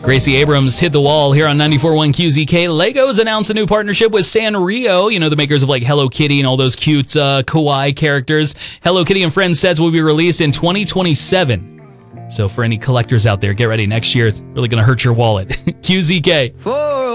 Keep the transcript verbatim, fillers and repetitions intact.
Gracie Abrams hit the wall here on ninety-four point one Q Z K. Legos announced a new partnership with Sanrio, you know, the makers of like Hello Kitty and all those cute uh, kawaii characters. Hello Kitty and Friends sets will be released in twenty twenty-seven. So for any collectors out there, get ready. Next year, it's really going to hurt your wallet. Q Z K. For